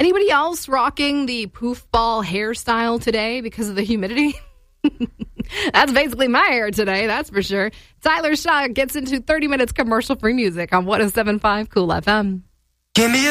Anybody else rocking the poof ball hairstyle today because of the humidity? That's basically my hair today, that's for sure. Tyler Shaw gets into 30 minutes commercial-free music on 107.5 Cool FM. Give me